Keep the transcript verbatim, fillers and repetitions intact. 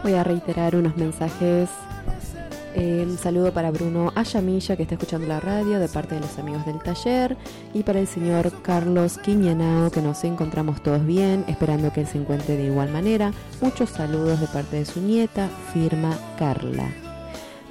Voy a reiterar unos mensajes. Eh, un saludo para Bruno Ayamilla, que está escuchando la radio de parte de los amigos del taller, y para el señor Carlos Quiñanao, que nos encontramos todos bien, esperando que él se encuentre de igual manera. Muchos saludos de parte de su nieta, firma Carla.